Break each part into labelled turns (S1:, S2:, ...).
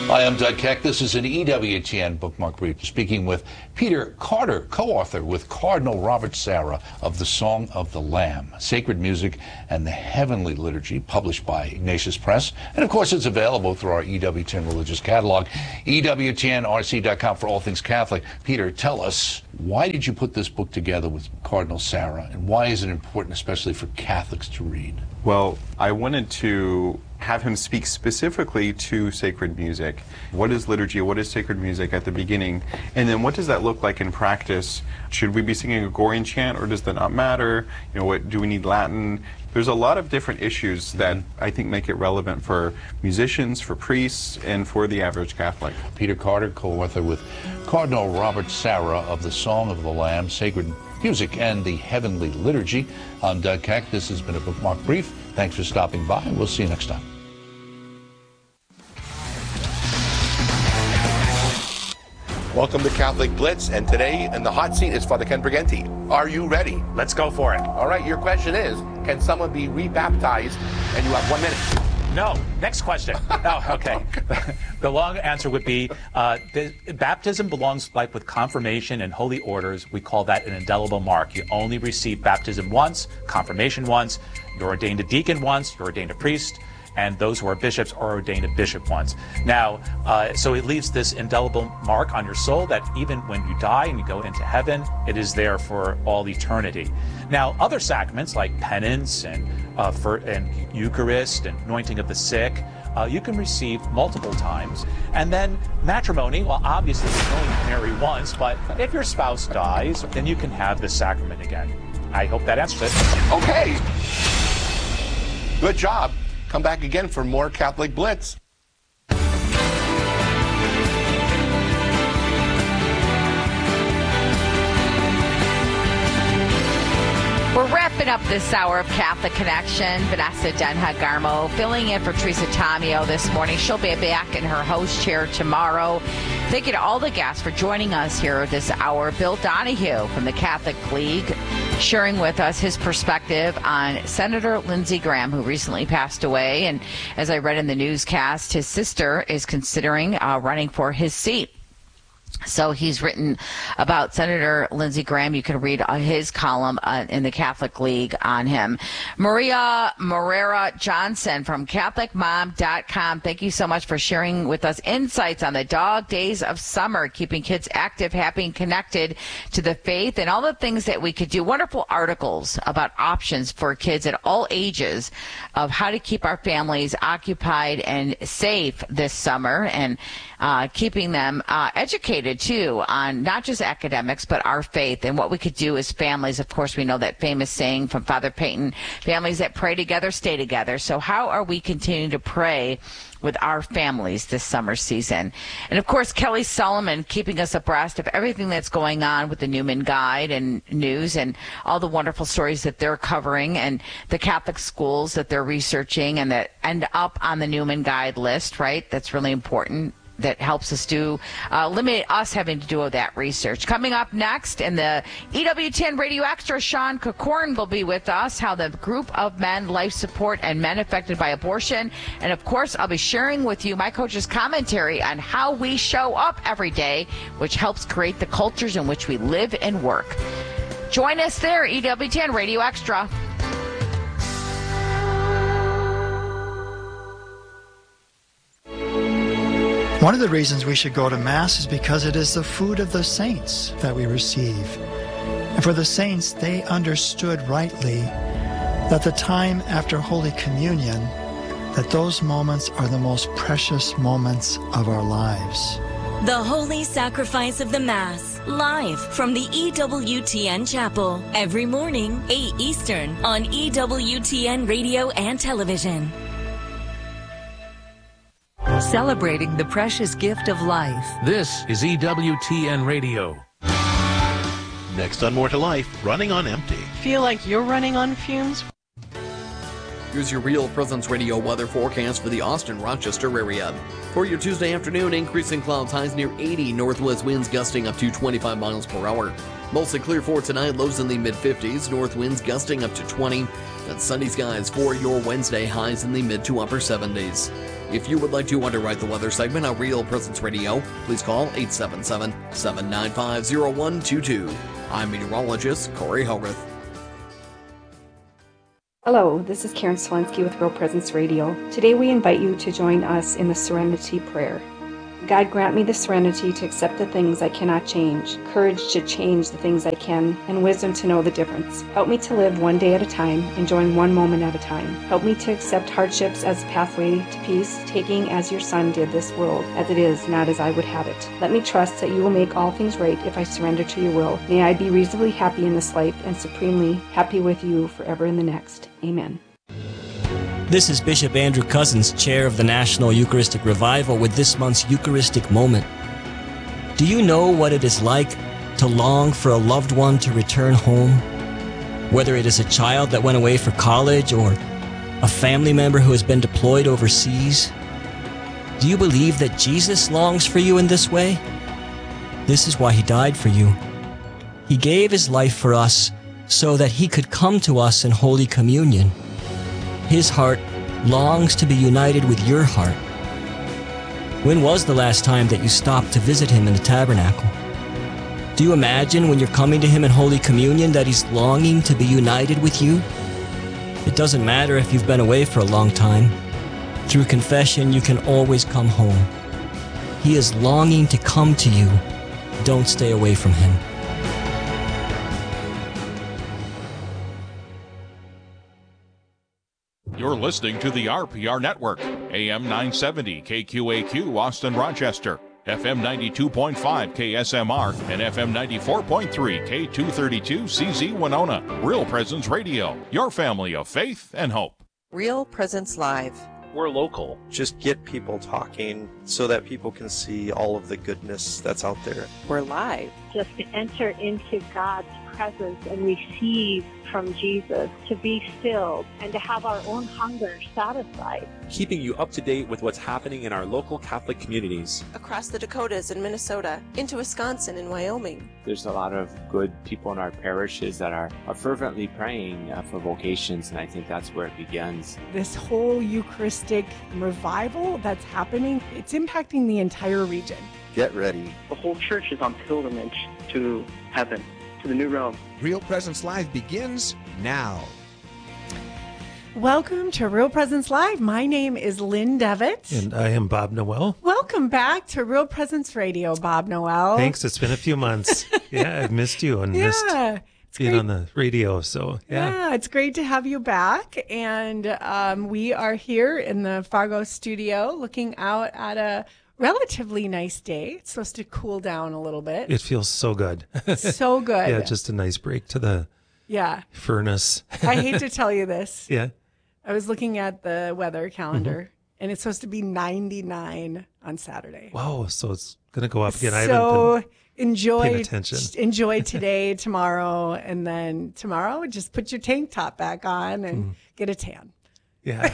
S1: Hi, I'm Doug Keck. This is an EWTN Bookmark Brief, speaking with Peter Carter, co-author with Cardinal Robert Sarah of The Song of the Lamb, Sacred Music and the Heavenly Liturgy, published by Ignatius Press. And of course, it's available through our EWTN religious catalog, EWTNRC.com for all things Catholic. Peter, tell us, why did you put this book together with Cardinal Sarah, and why is it important, especially for Catholics, to read?
S2: Well, I wanted to have him speak specifically to sacred music. What is liturgy? What is sacred music at the beginning? And then what does that look like in practice? Should we be singing a Gregorian chant, or does that not matter? You know, what do we need Latin? There's a lot of different issues that I think make it relevant for musicians, for priests, and for the average Catholic.
S1: Peter Carter, co-author with Cardinal Robert Sarah of The Song of the Lamb, Sacred Music and the Heavenly Liturgy. I'm Doug Keck. This has been a Bookmark Brief. Thanks for stopping by, and we'll see you next time.
S3: Welcome to Catholic Blitz, and today in the hot seat is Father Ken Briganti. Are you ready?
S4: Let's go for it.
S3: All right, your question is, can someone be rebaptized? And you have 1 minute.
S4: No. Next question. Oh, okay. The long answer would be, baptism belongs like with confirmation and holy orders. We call that an indelible mark. You only receive baptism once, confirmation once, you're ordained a deacon once, you're ordained a priest, and those who are bishops are ordained a bishop once. Now, so it leaves this indelible mark on your soul that even when you die and you go into heaven, it is there for all eternity. Now, other sacraments like penance and Eucharist and anointing of the sick, you can receive multiple times. And then matrimony, well, obviously you can only marry once, but if your spouse dies, then you can have the sacrament again. I hope that answers it.
S3: Okay. Good job. Come back again for more Catholic Blitz.
S5: We're wrapping up this hour of Catholic Connection. Vanessa Denha-Garmo filling in for Teresa Tomeo this morning. She'll be back in her host chair tomorrow. Thank you to all the guests for joining us here this hour. Bill Donahue from the Catholic League sharing with us his perspective on Senator Lindsey Graham, who recently passed away. And as I read in the newscast, his sister is considering running for his seat. So he's written about Senator Lindsey Graham. You can read his column in the Catholic League on him. Maria Morera Johnson from CatholicMom.com. Thank you so much for sharing with us insights on the dog days of summer, keeping kids active, happy, and connected to the faith, and all the things that we could do. Wonderful articles about options for kids at all ages of how to keep our families occupied and safe this summer, and keeping them educated too on not just academics but our faith and what we could do as families. Of course, we know that famous saying from Father Peyton, families that pray together stay together. So how are we continuing to pray with our families this summer season? And of course, Kelly Solomon keeping us abreast of everything that's going on with the Newman Guide and news and all the wonderful stories that they're covering and the Catholic schools that they're researching and that end up on the Newman Guide list, right? That's really important. That helps us to limit us having to do all that research. Coming up next in the EWTN Radio Extra, Sean Corcoran will be with us, how the group of men, life support, and men affected by abortion. And of course, I'll be sharing with you my coach's commentary on how we show up every day, which helps create the cultures in which we live and work. Join us there, EWTN Radio Extra.
S6: One of the reasons we should go to Mass is because it is the food of the saints that we receive. And for the saints, they understood rightly that the time after Holy Communion, that those moments are the most precious moments of our lives.
S7: The Holy Sacrifice of the Mass, live from the EWTN Chapel, every morning, 8 Eastern, on EWTN Radio and Television.
S8: Celebrating the precious gift of life.
S9: This is EWTN Radio.
S10: Next on More to Life, running on empty.
S11: Feel like you're running on fumes?
S12: Here's your Real Presence Radio weather forecast for the Austin-Rochester area. For your Tuesday afternoon, increasing clouds, highs near 80, northwest winds gusting up to 25 miles per hour. Mostly clear for tonight, lows in the mid-50s, north winds gusting up to 20. and sunny skies for your Wednesday, highs in the mid to upper 70s. If you would like to underwrite the weather segment on Real Presence Radio, please call 877-795-0122. I'm meteorologist Corey Hogarth.
S13: Hello, this is Karen Swensky with Real Presence Radio. Today we invite you to join us in the Serenity Prayer. God, grant me the serenity to accept the things I cannot change, courage to change the things I can, and wisdom to know the difference. Help me to live one day at a time, enjoying one moment at a time. Help me to accept hardships as a pathway to peace, taking as your Son did this world, as it is, not as I would have it. Let me trust that you will make all things right if I surrender to your will. May I be reasonably happy in this life and supremely happy with you forever in the next. Amen.
S14: This is Bishop Andrew Cousins, Chair of the National Eucharistic Revival, with this month's Eucharistic Moment. Do you know what it is like to long for a loved one to return home? Whether it is a child that went away for college or a family member who has been deployed overseas? Do you believe that Jesus longs for you in this way? This is why he died for you. He gave his life for us so that he could come to us in Holy Communion. His heart longs to be united with your heart. When was the last time that you stopped to visit him in the tabernacle? Do you imagine when you're coming to him in Holy Communion that he's longing to be united with you? It doesn't matter if you've been away for a long time. Through confession, you can always come home. He is longing to come to you. Don't stay away from him.
S15: You're listening to the RPR Network, AM 970 KQAQ Austin Rochester, FM 92.5 KSMR, and FM 94.3 K232 CZ Winona. Real Presence Radio, your family of faith and hope.
S11: Real Presence Live.
S16: We're local. Just get people talking so that people can see all of the goodness that's out there.
S11: We're live.
S17: Just to enter into God's presence and receive from Jesus, to be filled and to have our own hunger satisfied.
S18: Keeping you up to date with what's happening in our local Catholic communities.
S19: Across the Dakotas and Minnesota, into Wisconsin and Wyoming.
S20: There's a lot of good people in our parishes that are fervently praying for vocations, and I think that's where it begins.
S21: This whole Eucharistic revival that's happening, it's impacting the entire region.
S16: Get ready.
S22: The whole church is on pilgrimage to heaven, to the new realm.
S23: Real Presence Live begins now.
S21: Welcome to Real Presence Live. My name is Lynn Devitt.
S24: And I am Bob Noel.
S21: Welcome back to Real Presence Radio, Bob Noel.
S24: Thanks. It's been a few months. Yeah, I've missed you and missed being on the radio. So,
S21: yeah, it's great to have you back. And we are here in the Fargo studio looking out at a relatively nice day. It's supposed to cool down a little bit.
S24: It feels so good.
S21: So good.
S24: Yeah, just a nice break to the furnace.
S21: I hate to tell you this.
S24: Yeah.
S21: I was looking at the weather calendar, and it's supposed to be 99 on Saturday.
S24: Wow, so it's going to go up again.
S21: So
S24: I haven't been
S21: enjoy
S24: paying attention.
S21: Enjoy today, tomorrow, and then tomorrow just put your tank top back on and get a tan.
S24: Yeah.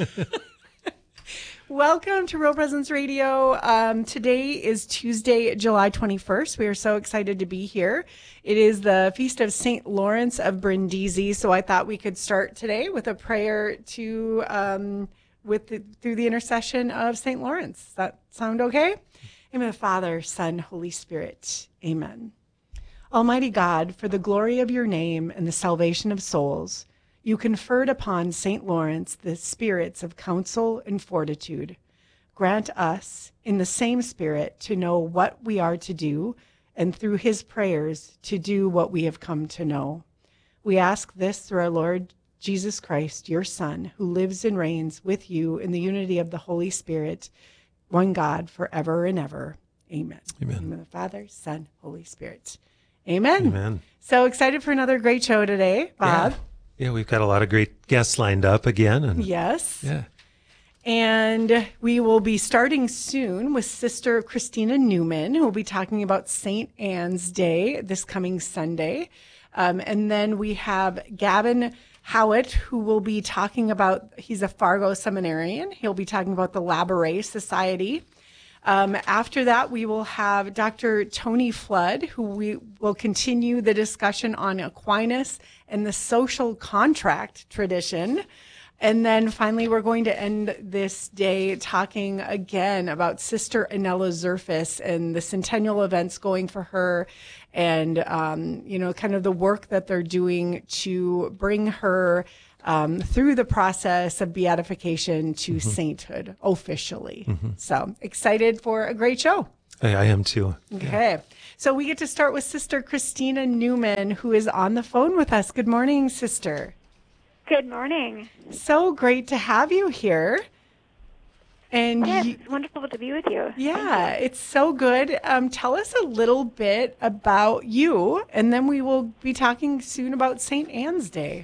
S21: Welcome to Real Presence Radio. Today is Tuesday, July 21st. We are so excited to be here. It is the Feast of St. Lawrence of Brindisi, so I thought we could start today with a prayer to through the intercession of St. Lawrence. Does that sound okay? In the name of the Father, Son, Holy Spirit. Amen. Almighty God, for the glory of your name and the salvation of souls, you conferred upon St. Lawrence the spirits of counsel and fortitude. Grant us, in the same spirit, to know what we are to do, and through his prayers to do what we have come to know. We ask this through our Lord Jesus Christ, your Son, who lives and reigns with you in the unity of the Holy Spirit, one God, forever and ever. Amen.
S24: Amen.
S21: In the name of the Father, Son, Holy Spirit. Amen.
S24: Amen.
S21: So excited for another great show today, Bob.
S24: Yeah, we've got a lot of great guests lined up again. And
S21: yes.
S24: Yeah.
S21: And we will be starting soon with Sister Christina Newman, who will be talking about St. Anne's Day this coming Sunday. And then we have Gavin Howitt, who will be talking about, he's a Fargo seminarian. He'll be talking about the Labouré Society. After that, we will have Dr. Tony Flood, who we will continue the discussion on Aquinas and the social contract tradition. And then finally, we're going to end this day talking again about Sister Anella Zerfis and the centennial events going for her and, kind of the work that they're doing to bring her through the process of beatification to sainthood officially. So excited for a great show.
S24: I am too.
S21: Okay. So we get to start with Sister Christina Newman, who is on the phone with us. Good morning, Sister.
S1: Good morning.
S21: So great to have you here. And
S1: yes, it's wonderful to be with you.
S21: Yeah, it's so good. Tell us a little bit about you, and then we will be talking soon about St. Anne's Day.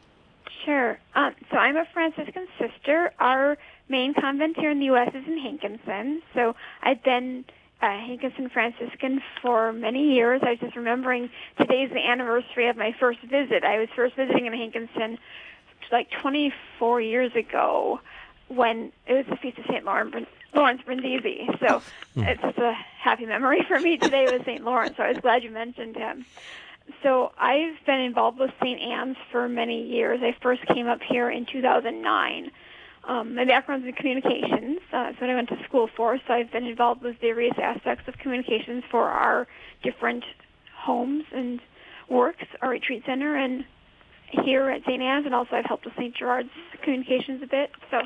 S1: Sure. So I'm a Franciscan sister. Our main convent here in the U.S. is in Hankinson. So I've been Hankinson Franciscan for many years. I was just remembering today's the anniversary of my first visit. I was first visiting in Hankinson like 24 years ago when it was the Feast of St. Lawrence Brindisi. So it's just a happy memory for me today with St. Lawrence. So I was glad you mentioned him. So I've been involved with St. Anne's for many years. I first came up here in 2009. My background's in communications. That's what I went to school for. So I've been involved with various aspects of communications for our different homes and works, our retreat center, and here at St. Anne's, and also I've helped with St. Gerard's communications a bit. So,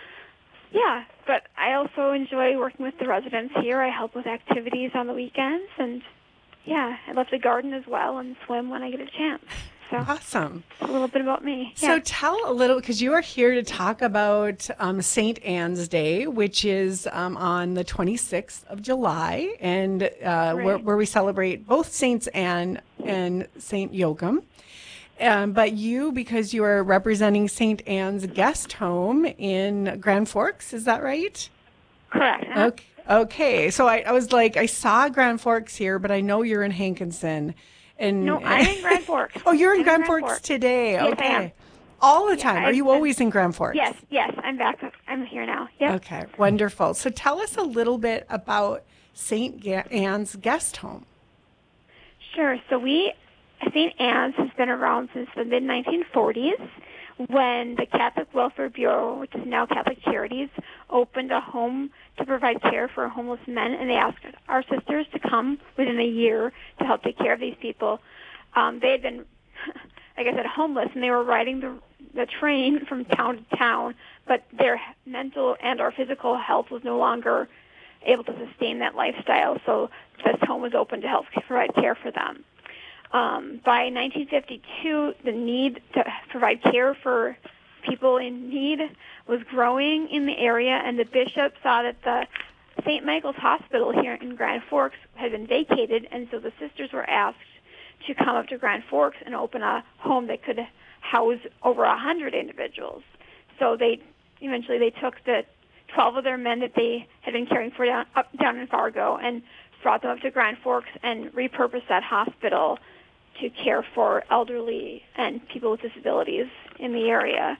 S1: yeah, but I also enjoy working with the residents here. I help with activities on the weekends, and, yeah, I love to garden as well and swim when I get a chance. So
S21: awesome.
S1: A little bit about me.
S21: So
S1: Yeah.
S21: tell a little, because you are here to talk about St. Anne's Day, which is on the 26th of July, and where we celebrate both Saints Anne and St. Joachim. But you, because you are representing St. Anne's Guest Home in Grand Forks, is that right?
S1: Correct.
S21: Okay. So I was like, I saw Grand Forks here, but I know you're in Hankinson. And
S1: No, I'm in Grand Forks.
S21: Oh, you're in Grand Forks today.
S1: Yes,
S21: Okay.
S1: I am.
S21: All the time. Are you always in Grand Forks?
S1: Yes, I'm back. I'm here now. Yep.
S21: Okay, wonderful. So tell us a little bit about St. Anne's Guest Home.
S1: Sure. So St. Anne's has been around since the mid-1940s when the Catholic Welfare Bureau, which is now Catholic Charities, opened a home to provide care for homeless men, and they asked our sisters to come within a year to help take care of these people. They had been, like I said, homeless, and they were riding the train from town to town, but their mental and or physical health was no longer able to sustain that lifestyle, so this home was open to help provide care for them. By 1952, the need to provide care for people in need was growing in the area, and the bishop saw that the St. Michael's Hospital here in Grand Forks had been vacated, and so the sisters were asked to come up to Grand Forks and open a home that could house over 100 individuals. So they took the 12 of their men that they had been caring for down in Fargo and brought them up to Grand Forks and repurposed that hospital to care for elderly and people with disabilities in the area.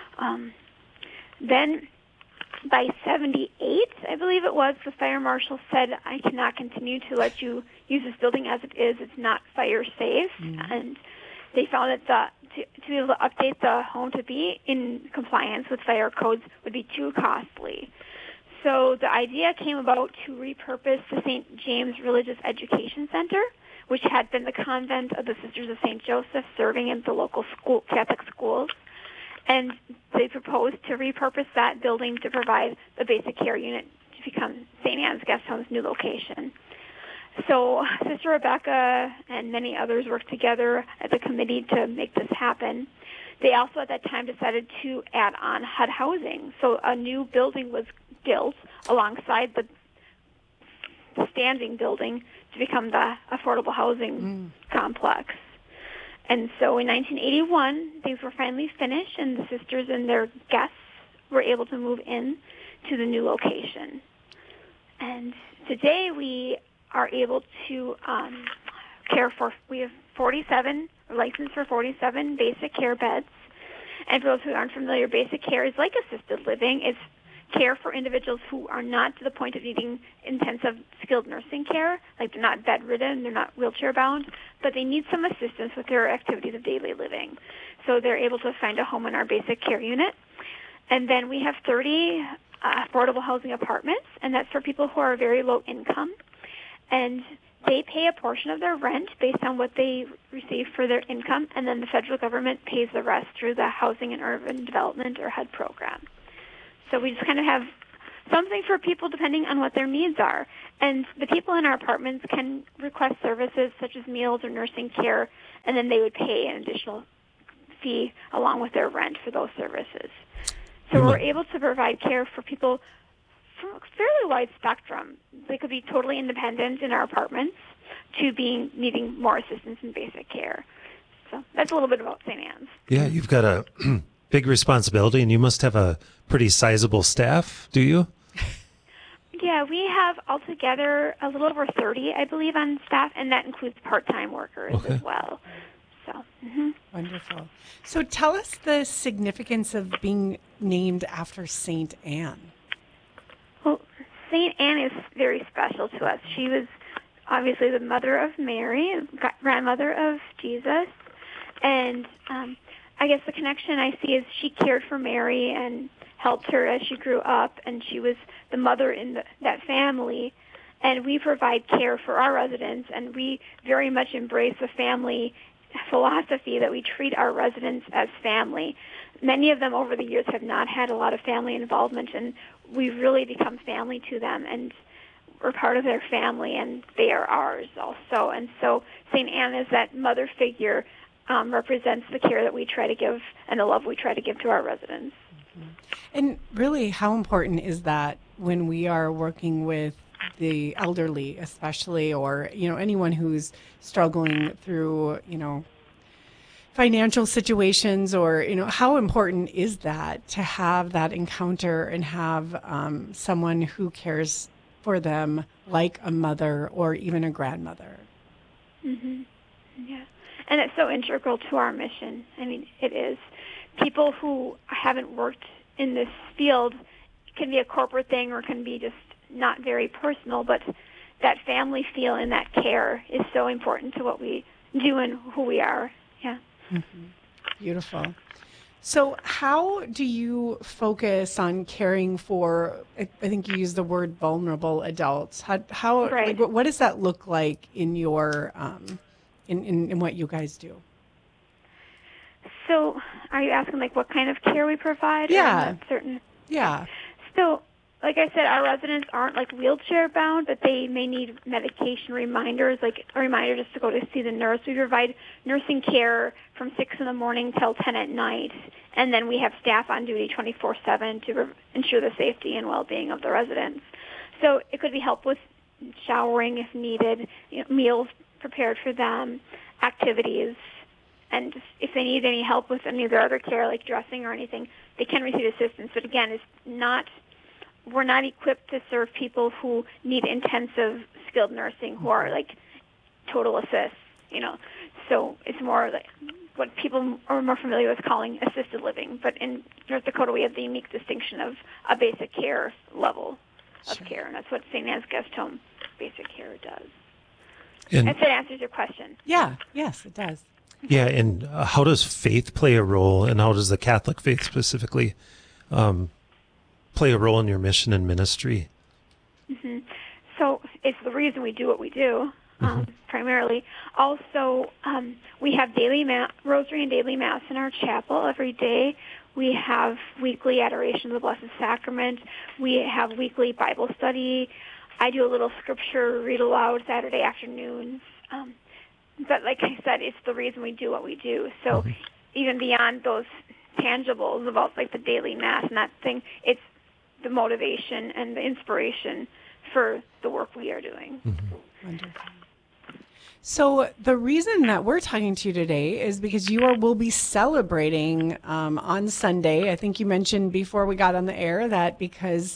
S1: Then by 78, I believe it was, the fire marshal said, I cannot continue to let you use this building as it is. It's not fire safe. And they found that to be able to update the home to be in compliance with fire codes would be too costly. So the idea came about to repurpose the St. James Religious Education Center, which had been the convent of the Sisters of St. Joseph serving in the local Catholic schools. And they proposed to repurpose that building to provide the basic care unit to become St. Anne's Guest Home's new location. So Sister Rebecca and many others worked together as a committee to make this happen. They also at that time decided to add on HUD housing. So a new building was built alongside the standing building to become the affordable housing complex. And so in 1981, things were finally finished, and the sisters and their guests were able to move in to the new location. And today we are able to care for, we have 47, licensed for 47 basic care beds. And for those who aren't familiar, basic care is like assisted living. It's care for individuals who are not to the point of needing intensive skilled nursing care, like they're not bedridden, they're not wheelchair bound, but they need some assistance with their activities of daily living. So they're able to find a home in our basic care unit. And then we have 30 affordable housing apartments, and that's for people who are very low income. And they pay a portion of their rent based on what they receive for their income, and then the federal government pays the rest through the Housing and Urban Development, or HUD program. So we just kind of have something for people depending on what their needs are. And the people in our apartments can request services such as meals or nursing care, and then they would pay an additional fee along with their rent for those services. So we're able to provide care for people from a fairly wide spectrum. They could be totally independent in our apartments to being needing more assistance in basic care. So that's a little bit about St. Anne's.
S24: Yeah, you've got a big responsibility, and you must have a pretty sizable staff, do you?
S1: Yeah, we have altogether a little over 30, I believe, on staff, and that includes part-time workers as well. So,
S21: Wonderful. So tell us the significance of being named after St. Anne.
S1: Well, St. Anne is very special to us. She was obviously the mother of Mary, grandmother of Jesus, and I guess the connection I see is she cared for Mary and helped her as she grew up, and she was the mother in that family. And we provide care for our residents, and we very much embrace the family philosophy that we treat our residents as family. Many of them over the years have not had a lot of family involvement, and we've really become family to them, and we're part of their family, and they are ours also. And so St. Anne is that mother figure, represents the care that we try to give and the love we try to give to our residents.
S21: And really, how important is that when we are working with the elderly, especially, or, anyone who's struggling through, financial situations, or, how important is that to have that encounter and have someone who cares for them like a mother or even a grandmother?
S1: Mm-hmm. Yeah. And it's so integral to our mission. I mean, it is. People who haven't worked in this field, it can be a corporate thing or can be just not very personal, but that family feel and that care is so important to what we do and who we are. Yeah.
S21: Mm-hmm. Beautiful. So how do you focus on caring for, I think you used the word vulnerable adults. How
S1: right.
S21: What does that look like in your, in what you guys do?
S1: So are you asking what kind of care we provide?
S21: Yeah.
S1: Certain.
S21: Yeah.
S1: So, like I said, our residents aren't wheelchair bound, but they may need medication reminders, like a reminder just to go to see the nurse. We provide nursing care from 6 in the morning till 10 at night, and then we have staff on duty 24/7 to ensure the safety and well-being of the residents. So it could be help with showering if needed, meals prepared for them, activities, and if they need any help with any of their other care, like dressing or anything, they can receive assistance. But again, we're not equipped to serve people who need intensive skilled nursing, who are total assists, So it's more like what people are more familiar with calling assisted living. But in North Dakota, we have the unique distinction of a basic care level of care, and that's what St. Anne's Guest Home Basic Care does. If that answers your question.
S21: Yeah. Yes, it does.
S24: Yeah, and how does faith play a role, and how does the Catholic faith specifically play a role in your mission and ministry?
S1: Mm-hmm. So it's the reason we do what we do, primarily. Also, we have daily rosary and daily mass in our chapel every day. We have weekly adoration of the Blessed Sacrament. We have weekly Bible study. I do a little scripture read aloud Saturday afternoons. But like I said, it's the reason we do what we do. So even beyond those tangibles about the daily mass and that thing, it's the motivation and the inspiration for the work we are doing.
S21: Wonderful. So the reason that we're talking to you today is because you will be celebrating on Sunday. I think you mentioned before we got on the air that because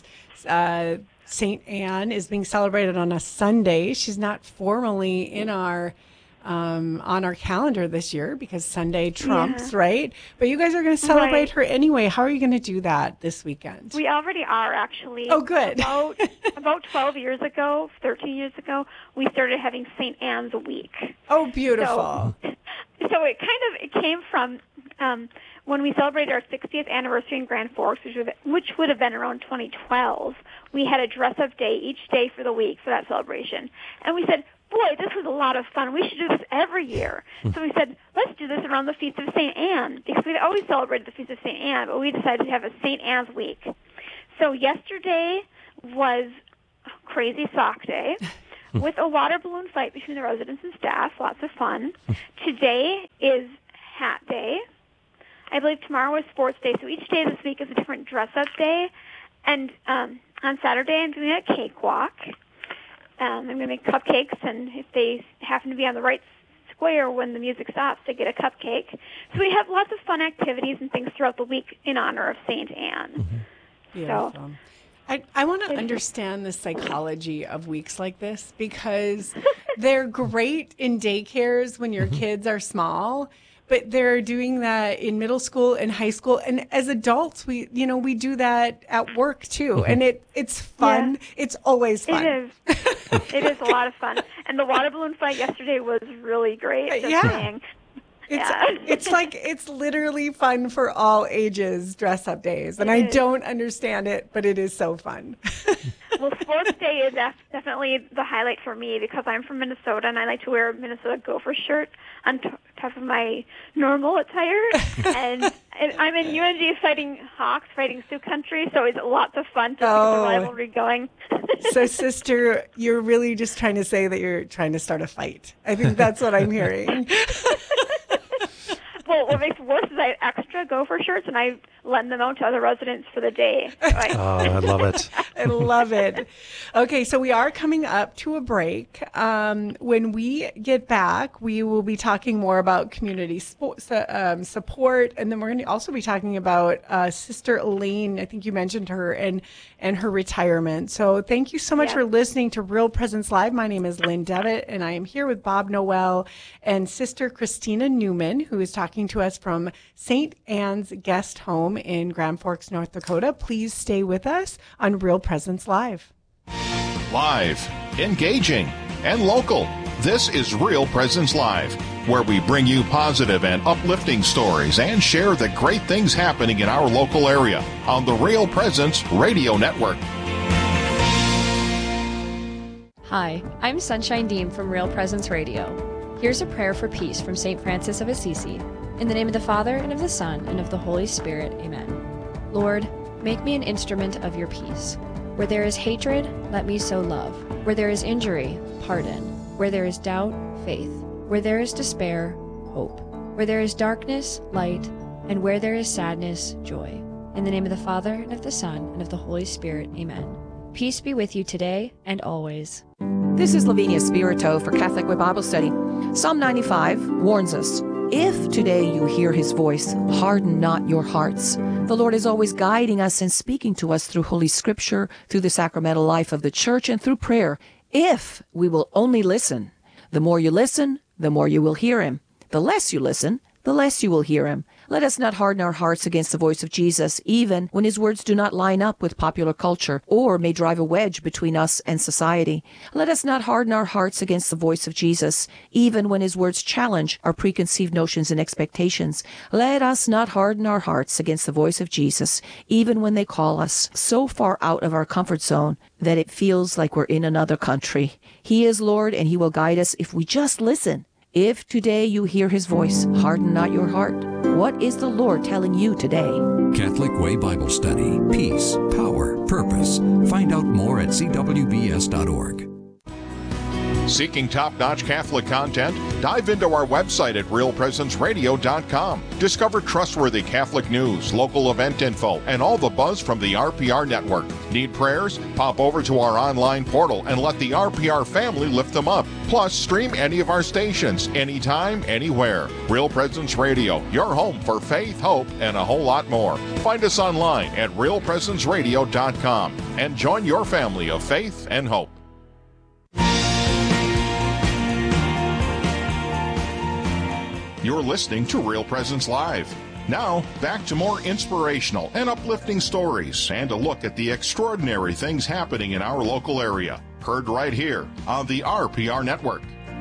S21: St. Anne is being celebrated on a Sunday, she's not formally in our on our calendar this year because Sunday trumps, right? But you guys are going to celebrate her anyway. How are you going to do that this weekend?
S1: We already are, actually.
S21: Oh, good.
S1: About 12 years ago, 13 years ago, we started having St. Anne's Week.
S21: Oh, beautiful.
S1: So it came from when we celebrated our 60th anniversary in Grand Forks, which would have been around 2012. We had a dress-up day each day for the week for that celebration. And we said, boy, this was a lot of fun. We should do this every year. So we said, let's do this around the Feast of St. Anne, because we'd always celebrated the Feast of St. Anne, but we decided to have a St. Anne's Week. So yesterday was Crazy Sock Day with a water balloon fight between the residents and staff, lots of fun. Today is Hat Day. I believe tomorrow is Sports Day, so each day this week is a different dress-up day. And on Saturday, I'm doing a cakewalk. I'm going to make cupcakes, and if they happen to be on the right square when the music stops, they get a cupcake. So we have lots of fun activities and things throughout the week in honor of St. Anne.
S21: So I want to understand the psychology of weeks like this, because they're great in daycares when your kids are small, but they're doing that in middle school and high school, and as adults we do that at work too, and it's fun. It's always fun.
S1: It is a lot of fun. And the water balloon fight yesterday was really great.
S21: It's literally fun for all ages, dress-up days. And I don't understand it, but it is so fun.
S1: Well, Sports Day is definitely the highlight for me because I'm from Minnesota, and I like to wear a Minnesota Gopher shirt on top of my normal attire. and I'm in UNG fighting Hawks, fighting Sioux Country, so it's lots of fun to keep the rivalry going.
S21: So, sister, you're really just trying to say that you're trying to start a fight. I think that's what I'm hearing.
S1: Well, what makes it worse is I have extra Gopher shirts, and I lend them out to other residents for the day.
S24: I love it.
S21: I love it. Okay, so we are coming up to a break. When we get back, we will be talking more about community support, and then we're going to also be talking about Sister Elaine. I think you mentioned her and her retirement. So thank you so much for listening to Real Presence Live. My name is Lynn Devitt, and I am here with Bob Noel and Sister Christina Newman, who is talking to us from St. Anne's Guest Home in Grand Forks, North Dakota. Please stay with us on Real Presence Live.
S15: Live, engaging, and local. This is Real Presence Live, where we bring you positive and uplifting stories and share the great things happening in our local area on the Real Presence Radio Network.
S2: Hi, I'm Sunshine Dean from Real Presence Radio. Here's a prayer for peace from St. Francis of Assisi. In the name of the Father, and of the Son, and of the Holy Spirit. Amen. Lord, make me an instrument of your peace. Where there is hatred, let me sow love. Where there is injury, pardon. Where there is doubt, faith. Where there is despair, hope. Where there is darkness, light. And where there is sadness, joy. In the name of the Father, and of the Son, and of the Holy Spirit. Amen. Peace be with you today and always.
S3: This is Lavinia Spirito for Catholic Way Bible Study. Psalm 95 warns us, if today you hear his voice, harden not your hearts. The Lord is always guiding us and speaking to us through Holy Scripture, through the sacramental life of the Church, and through prayer. If we will only listen. The more you listen, the more you will hear him. The less you listen, the less you will hear him. Let us not harden our hearts against the voice of Jesus, even when his words do not line up with popular culture or may drive a wedge between us and society. Let us not harden our hearts against the voice of Jesus, even when his words challenge our preconceived notions and expectations. Let us not harden our hearts against the voice of Jesus, even when they call us so far out of our comfort zone that it feels like we're in another country. He is Lord, and he will guide us if we just listen. If today you hear his voice, harden not your heart. What is the Lord telling you today?
S4: Catholic Way Bible Study. Peace, power, purpose. Find out more at cwbs.org.
S15: Seeking top-notch Catholic content? Dive into our website at realpresenceradio.com. Discover trustworthy Catholic news, local event info, and all the buzz from the RPR network. Need prayers? Pop over to our online portal and let the RPR family lift them up. Plus, stream any of our stations, anytime, anywhere. Real Presence Radio, your home for faith, hope, and a whole lot more. Find us online at realpresenceradio.com and join your family of faith and hope. You're listening to Real Presence Live. Now, back to more inspirational and uplifting stories and a look at the extraordinary things happening in our local area. Heard right here on the RPR Network.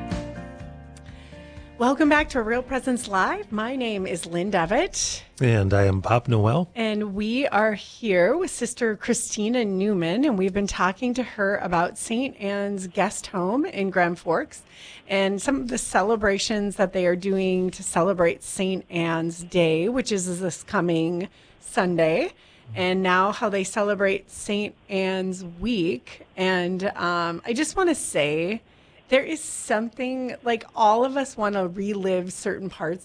S21: Welcome back to Real Presence Live. My name is Lynn Devitt.
S24: And I am Bob Noel.
S21: And we are here with Sister Christina Newman, and we've been talking to her about St. Anne's Guest Home in Grand Forks and some of the celebrations that they are doing to celebrate St. Anne's Day, which is this coming Sunday, and now how they celebrate St. Anne's Week. And I just want to say, there is something, like, all of us want to relive certain parts